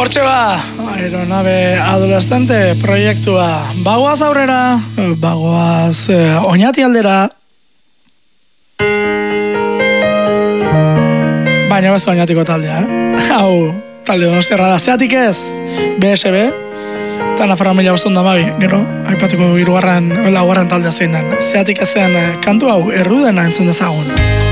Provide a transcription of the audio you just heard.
Hortxe ba, aeronave adolescente proiektua. Bagoaz aurrera, bagoaz Oñati aldera. Baina bez Oñatiko taldea, Hau, talde donostiarra da. Zeatik ez, BSB, eta Nafarroa 1512, gero, aipatuko laugarren taldea zein den. Zeatik ezen kantu hau, errudena entzun dezagun.